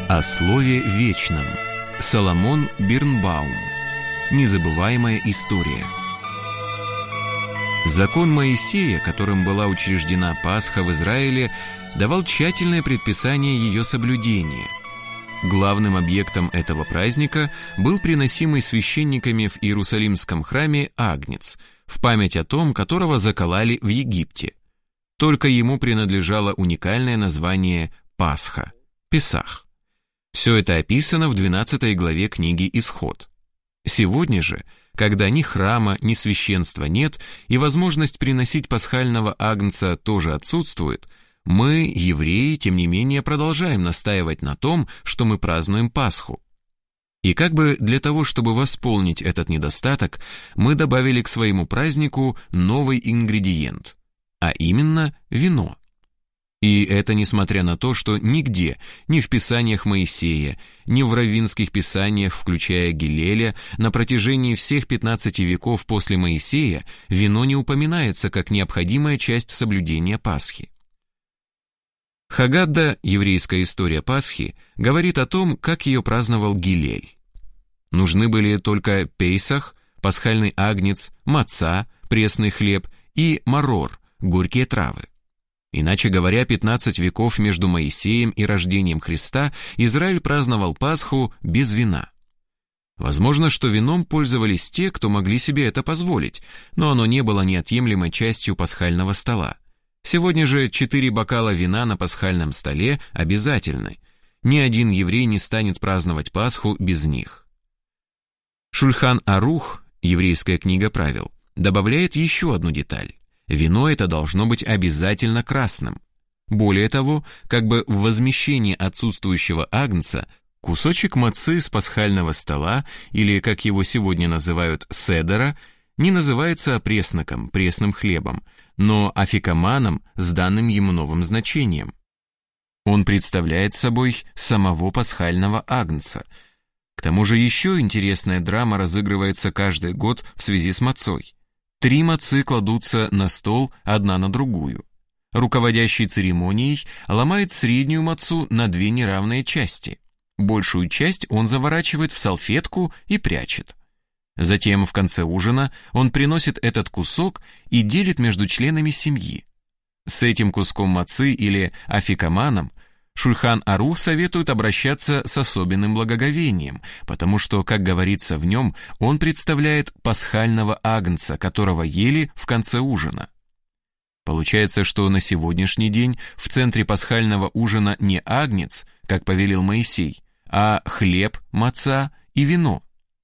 О слове вечном. Соломон Бирнбаум. Незабываемая история. Закон Моисея, которым была учреждена Пасха в Израиле, давал тщательное предписание ее соблюдения. Главным объектом этого праздника был приносимый священниками в Иерусалимском храме агнец, в память о том, которого закололи в Египте. Только ему принадлежало уникальное название Пасха, Песах. Все это описано в 12 главе книги «Исход». Сегодня же, когда ни храма, ни священства нет, и возможность приносить пасхального агнца тоже отсутствует, мы, евреи, тем не менее продолжаем настаивать на том, что мы празднуем Пасху. И как бы для того, чтобы восполнить этот недостаток, мы добавили к своему празднику новый ингредиент, а именно вино. И это несмотря на то, что нигде, ни в Писаниях Моисея, ни в раввинских писаниях, включая Гилеля, на протяжении всех 15 веков после Моисея вино не упоминается как необходимая часть соблюдения Пасхи. Хаггада, еврейская история Пасхи, говорит о том, как ее праздновал Гилель. Нужны были только пейсах, пасхальный агнец, маца, пресный хлеб и марор, горькие травы. Иначе говоря, 15 веков между Моисеем и рождением Христа Израиль праздновал Пасху без вина. Возможно, что вином пользовались те, кто могли себе это позволить, но оно не было неотъемлемой частью пасхального стола. Сегодня же 4 бокала вина на пасхальном столе обязательны. Ни один еврей не станет праздновать Пасху без них. Шульхан Арух, еврейская книга правил, добавляет еще одну деталь. Вино это должно быть обязательно красным. Более того, как бы в возмещении отсутствующего агнца, кусочек мацы с пасхального стола, или, как его сегодня называют, седера, не называется опресноком, пресным хлебом, но афикаманом с данным ему новым значением. Он представляет собой самого пасхального агнца. К тому же еще интересная драма разыгрывается каждый год в связи с мацой. 3 мацы кладутся на стол одна на другую. Руководящий церемонией ломает среднюю мацу на 2 неравные части. Большую часть он заворачивает в салфетку и прячет. Затем в конце ужина он приносит этот кусок и делит между членами семьи. С этим куском мацы или афикаманом Шульхан Арух советует обращаться с особенным благоговением, потому что, как говорится в нем, он представляет пасхального агнца, которого ели в конце ужина. Получается, что на сегодняшний день в центре пасхального ужина не агнец, как повелел Моисей, а хлеб, маца и вино.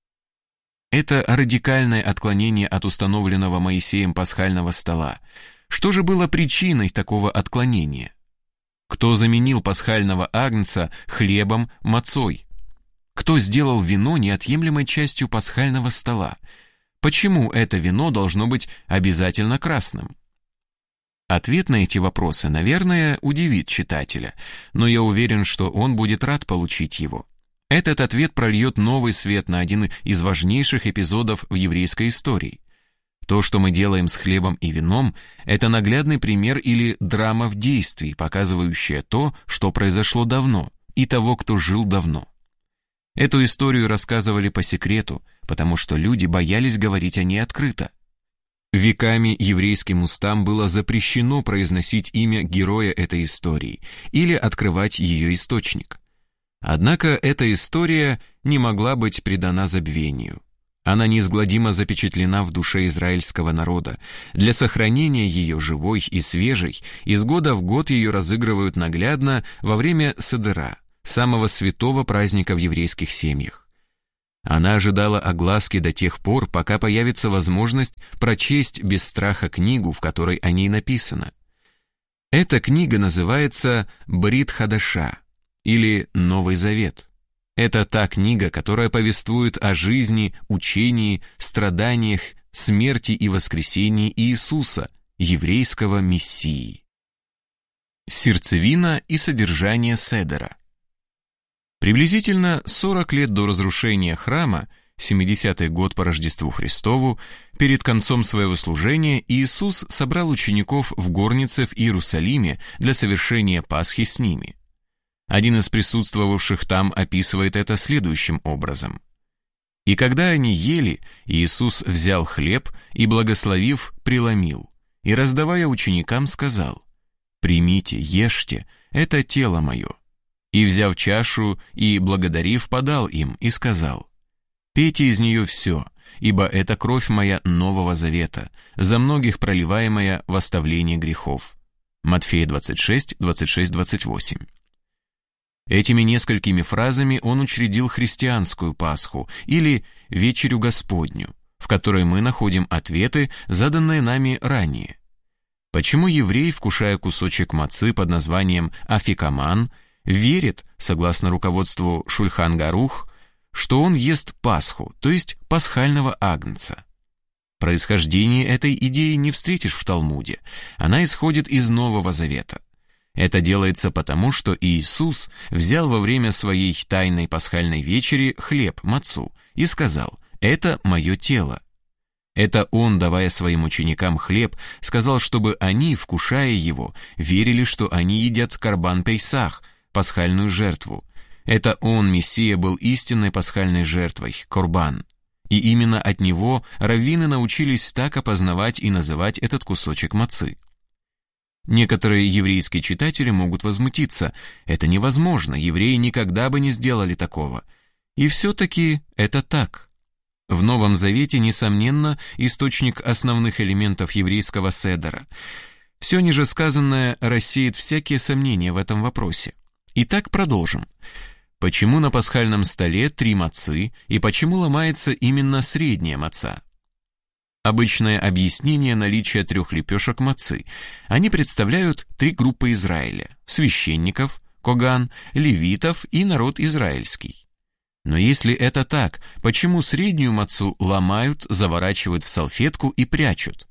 Это радикальное отклонение от установленного Моисеем пасхального стола. Что же было причиной такого отклонения? Кто заменил пасхального агнца хлебом, мацой? Кто сделал вино неотъемлемой частью пасхального стола? Почему это вино должно быть обязательно красным? Ответ на эти вопросы, наверное, удивит читателя, но я уверен, что он будет рад получить его. Этот ответ прольет новый свет на один из важнейших эпизодов в еврейской истории. То, что мы делаем с хлебом и вином, это наглядный пример или драма в действии, показывающая то, что произошло давно, и того, кто жил давно. Эту историю рассказывали по секрету, потому что люди боялись говорить о ней открыто. Веками еврейским устам было запрещено произносить имя героя этой истории или открывать ее источник. Однако эта история не могла быть предана забвению. Она неизгладимо запечатлена в душе израильского народа. Для сохранения ее живой и свежей из года в год ее разыгрывают наглядно во время Седера, самого святого праздника в еврейских семьях. Она ожидала огласки до тех пор, пока появится возможность прочесть без страха книгу, в которой о ней написано. Эта книга называется «Брит Хадаша» или «Новый Завет». Это та книга, которая повествует о жизни, учении, страданиях, смерти и воскресении Иисуса, еврейского Мессии. Сердцевина и содержание Седера. Приблизительно 40 лет до разрушения храма, 70-й год по Рождеству Христову, перед концом своего служения Иисус собрал учеников в горнице в Иерусалиме для совершения Пасхи с ними. Один из присутствовавших там описывает это следующим образом. «И когда они ели, Иисус взял хлеб и, благословив, преломил, и, раздавая ученикам, сказал: „Примите, ешьте, это тело мое“. И, взяв чашу и, благодарив, подал им и сказал: „Пейте из нее все, ибо это кровь моя нового завета, за многих проливаемая в оставление грехов“». Матфея 26, 26, 28. Этими несколькими фразами он учредил христианскую Пасху или Вечерю Господню, в которой мы находим ответы, заданные нами ранее. Почему еврей, вкушая кусочек мацы под названием афикаман, верит, согласно руководству Шульхан Гарух, что он ест Пасху, то есть пасхального агнца? Происхождение этой идеи не встретишь в Талмуде, она исходит из Нового Завета. Это делается потому, что Иисус взял во время своей тайной пасхальной вечери хлеб, мацу, и сказал: «Это мое тело». Это он, давая своим ученикам хлеб, сказал, чтобы они, вкушая его, верили, что они едят корбан пейсах, пасхальную жертву. Это он, Мессия, был истинной пасхальной жертвой, корбан. И именно от него раввины научились так опознавать и называть этот кусочек мацы. Некоторые еврейские читатели могут возмутиться: это невозможно, евреи никогда бы не сделали такого. И все-таки это так. В Новом Завете, несомненно, источник основных элементов еврейского седера. Все ниже сказанное рассеет всякие сомнения в этом вопросе. Итак, продолжим. Почему на пасхальном столе 3 мацы и почему ломается именно средняя маца? Обычное объяснение наличия 3 лепешек мацы. Они представляют 3 группы Израиля: священников, коган, левитов и народ израильский. Но если это так, почему среднюю мацу ломают, заворачивают в салфетку и прячут?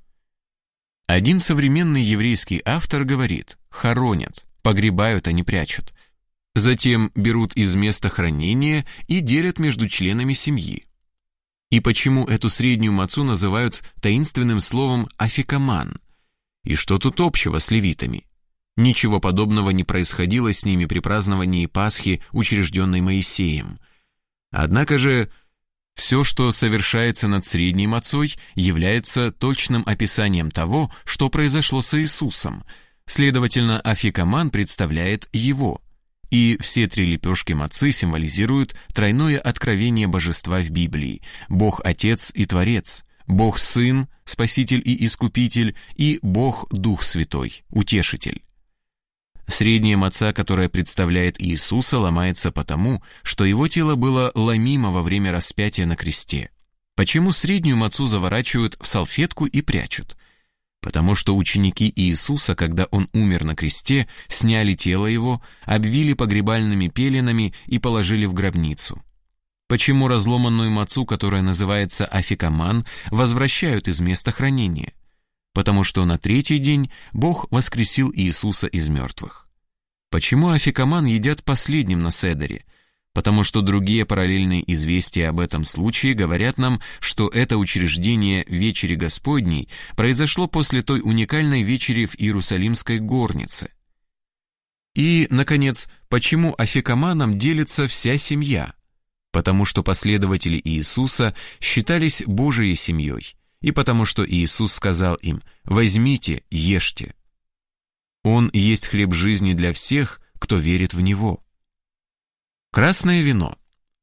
Один современный еврейский автор говорит: хоронят, погребают, а не прячут. Затем берут из места хранения и делят между членами семьи. И почему эту среднюю мацу называют таинственным словом афикаман? И что тут общего с левитами? Ничего подобного не происходило с ними при праздновании Пасхи, учрежденной Моисеем. Однако же все, что совершается над средней мацой, является точным описанием того, что произошло с Иисусом. Следовательно, афикаман представляет его. И все 3 лепешки мацы символизируют тройное откровение божества в Библии: Бог Отец и Творец, Бог Сын, Спаситель и Искупитель, и Бог Дух Святой, Утешитель. Средняя маца, которая представляет Иисуса, ломается потому, что его тело было ломимо во время распятия на кресте. Почему среднюю мацу заворачивают в салфетку и прячут? Потому что ученики Иисуса, когда он умер на кресте, сняли тело его, обвили погребальными пеленами и положили в гробницу. Почему разломанную мацу, которая называется афикаман, возвращают из места хранения? Потому что на 3-й день Бог воскресил Иисуса из мертвых. Почему афикаман едят последним на седере? Потому что другие параллельные известия об этом случае говорят нам, что это учреждение Вечери Господней произошло после той уникальной вечери в Иерусалимской горнице. И, наконец, почему афикаманом делится вся семья? Потому что последователи Иисуса считались Божией семьей, и потому что Иисус сказал им: «Возьмите, ешьте». Он есть хлеб жизни для всех, кто верит в Него. Красное вино.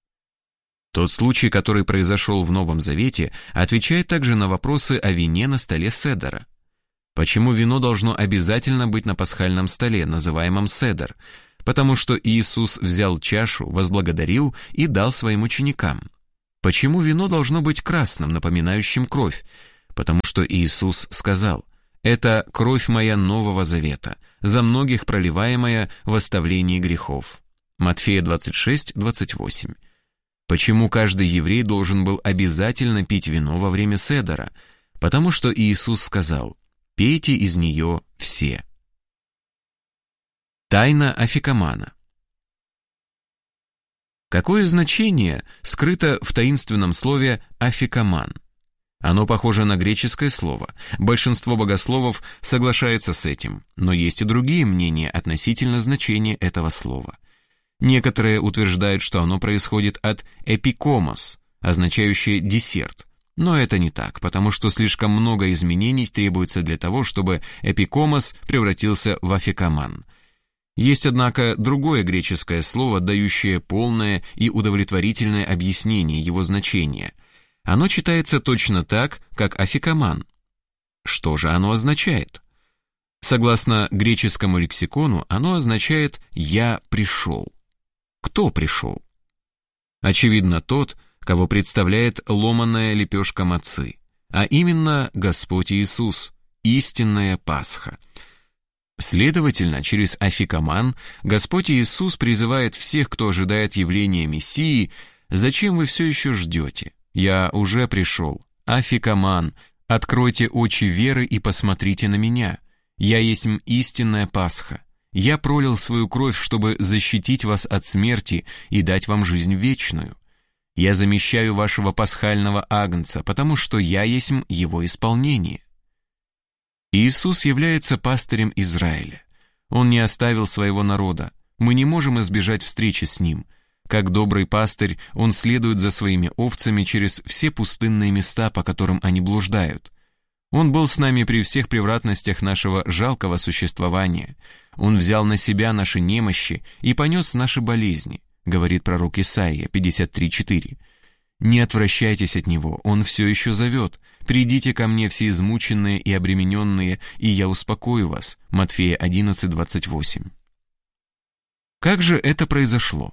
Тот случай, который произошел в Новом Завете, отвечает также на вопросы о вине на столе седера. Почему вино должно обязательно быть на пасхальном столе, называемом седер? Потому что Иисус взял чашу, возблагодарил и дал своим ученикам. Почему вино должно быть красным, напоминающим кровь? Потому что Иисус сказал: «Это кровь моя нового завета, за многих проливаемая в оставлении грехов». Матфея 26, 28. Почему каждый еврей должен был обязательно пить вино во время седера? Потому что Иисус сказал: «Пейте из нее все». Тайна афикамана. Какое значение скрыто в таинственном слове «афикаман»? Оно похоже на греческое слово. Большинство богословов соглашается с этим, но есть и другие мнения относительно значения этого слова. Некоторые утверждают, что оно происходит от «эпикомос», означающее «десерт». Но это не так, потому что слишком много изменений требуется для того, чтобы эпикомос превратился в афикаман. Есть, однако, другое греческое слово, дающее полное и удовлетворительное объяснение его значения. Оно читается точно так, как афикаман. Что же оно означает? Согласно греческому лексикону, оно означает «я пришел». Кто пришел? Очевидно, тот, кого представляет ломаная лепешка мацы, а именно Господь Иисус, истинная Пасха. Следовательно, через афикаман Господь Иисус призывает всех, кто ожидает явления Мессии: «Зачем вы все еще ждете? Я уже пришел. Афикаман, откройте очи веры и посмотрите на меня. Я есть истинная Пасха. Я пролил свою кровь, чтобы защитить вас от смерти и дать вам жизнь вечную. Я замещаю вашего пасхального агнца, потому что я есть его исполнение». Иисус является пастырем Израиля. Он не оставил своего народа. Мы не можем избежать встречи с ним. Как добрый пастырь, он следует за своими овцами через все пустынные места, по которым они блуждают. Он был с нами при всех превратностях нашего жалкого существования. Он взял на себя наши немощи и понес наши болезни, говорит пророк Исаия 53:4. «Не отвращайтесь от него, он все еще зовет. Придите ко мне все измученные и обремененные, и я успокою вас». Матфея 11:28. Как же это произошло?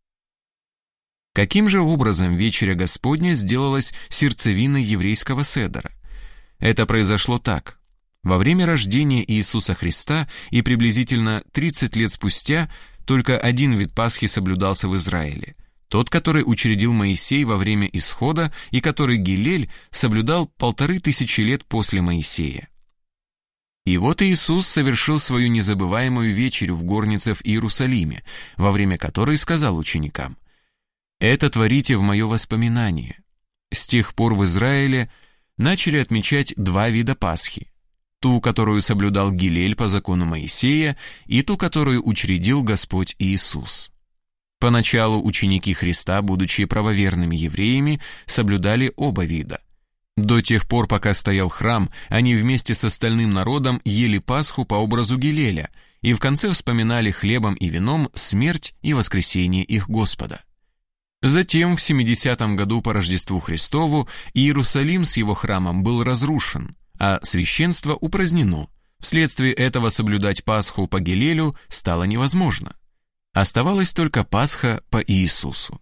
Каким же образом вечеря Господня сделалась сердцевиной еврейского седера? Это произошло так. Во время рождения Иисуса Христа и приблизительно 30 лет спустя только один вид Пасхи соблюдался в Израиле. Тот, который учредил Моисей во время Исхода и который Гилель соблюдал 1500 лет после Моисея. И вот Иисус совершил свою незабываемую вечерю в горнице в Иерусалиме, во время которой сказал ученикам: «Это творите в мое воспоминание». С тех пор в Израиле начали отмечать два вида Пасхи: ту, которую соблюдал Гилель по закону Моисея, и ту, которую учредил Господь Иисус. Поначалу ученики Христа, будучи правоверными евреями, соблюдали оба вида. До тех пор, пока стоял храм, они вместе с остальным народом ели Пасху по образу Гилеля и в конце вспоминали хлебом и вином смерть и воскресение их Господа. Затем, в 70-м году по Рождеству Христову, Иерусалим с его храмом был разрушен, а священство упразднено. Вследствие этого соблюдать Пасху по Гилелю стало невозможно. Оставалась только Пасха по Иисусу.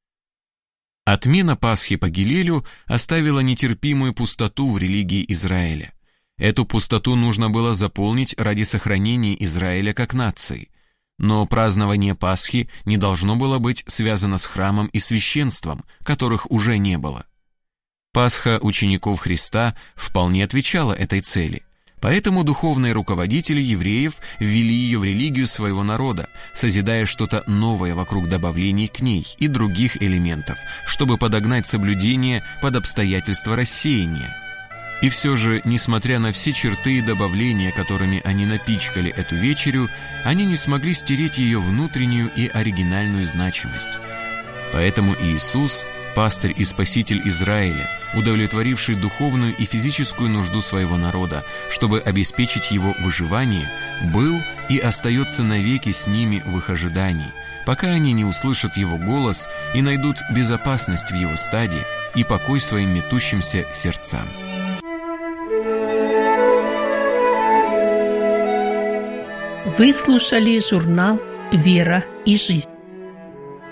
Отмена Пасхи по Гилелю оставила нетерпимую пустоту в религии Израиля. Эту пустоту нужно было заполнить ради сохранения Израиля как нации. Но празднование Пасхи не должно было быть связано с храмом и священством, которых уже не было. Пасха учеников Христа вполне отвечала этой цели. Поэтому духовные руководители евреев ввели ее в религию своего народа, созидая что-то новое вокруг добавлений к ней и других элементов, чтобы подогнать соблюдение под обстоятельства рассеяния. И все же, несмотря на все черты и добавления, которыми они напичкали эту вечерю, они не смогли стереть ее внутреннюю и оригинальную значимость. Поэтому Иисус, пастырь и спаситель Израиля, удовлетворивший духовную и физическую нужду своего народа, чтобы обеспечить его выживание, был и остается навеки с ними в их ожидании, пока они не услышат его голос и найдут безопасность в его стаде и покой своим метущимся сердцам. Вы слушали журнал «Вера и жизнь».